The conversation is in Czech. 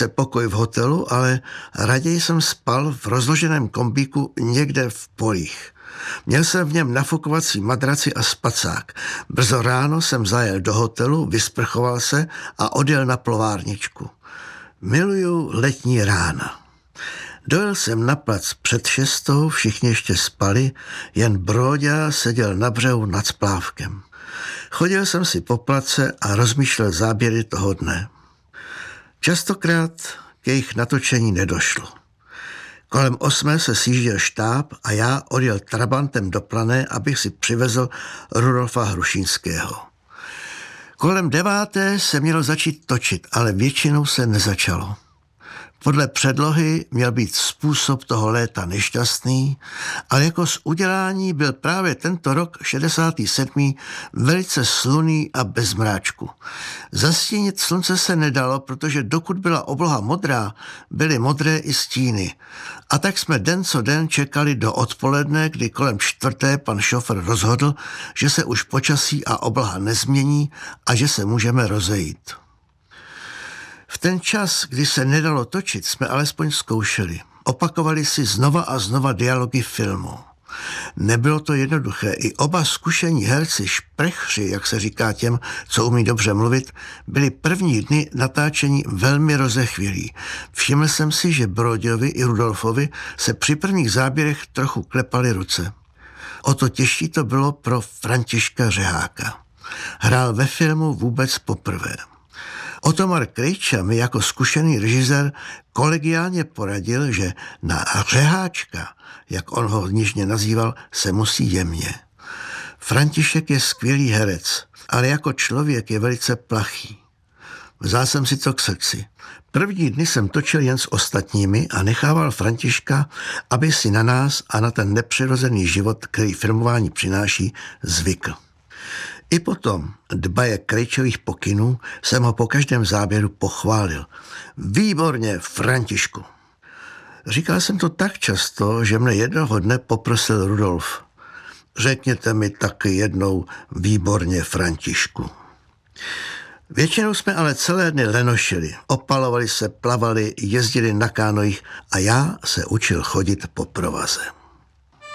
sice pokoj v hotelu, ale raději jsem spal v rozloženém kombíku někde v polích. Měl jsem v něm nafukovací madraci a spacák. Brzo ráno jsem zajel do hotelu, vysprchoval se a odjel na plovárničku. Miluju letní rána. Dojel jsem na plac před 6, všichni ještě spali, jen Bróďa seděl na břehu nad splávkem. Chodil jsem si po place a rozmýšlel záběry toho dne. Častokrát k jejich natočení nedošlo. Kolem 8 se sjížděl štáb a já odjel trabantem do Plané, abych si přivezl Rudolfa Hrušínského. Kolem 9 se mělo začít točit, ale většinou se nezačalo. Podle předlohy měl být způsob toho léta nešťastný, ale jako z udělání byl právě tento rok 67. velice slunný a bez mráčku. Zastínit slunce se nedalo, protože dokud byla obloha modrá, byly modré i stíny. A tak jsme den co den čekali do odpoledne, kdy kolem 4 pan šofér rozhodl, že se už počasí a obloha nezmění a že se můžeme rozejít. V ten čas, kdy se nedalo točit, jsme alespoň zkoušeli. Opakovali si znova a znova dialogy filmu. Nebylo to jednoduché. I oba zkušení herci, šprechři, jak se říká těm, co umí dobře mluvit, byli první dny natáčení velmi rozechvělí. Všiml jsem si, že Bróďovi i Rudolfovi se při prvních záběrech trochu klepaly ruce. O to těžší to bylo pro Františka Řeháka. Hrál ve filmu vůbec poprvé. Otomar Krejča mi jako zkušený režisér kolegiálně poradil, že na Řeháčka, jak on ho nižně nazýval, se musí jemně. František je skvělý herec, ale jako člověk je velice plachý. Vzal jsem si to k srdci. První dny jsem točil jen s ostatními a nechával Františka, aby si na nás a na ten nepřirozený život, který filmování přináší, zvykl. I potom, dbaje Krejčových pokynů, jsem ho po každém záběru pochválil. Výborně, Františku. Říkal jsem to tak často, že mne jednoho dne poprosil Rudolf. Řekněte mi taky jednou výborně, Františku. Většinou jsme ale celé dny lenošili. Opalovali se, plavali, jezdili na kánojích a já se učil chodit po provaze.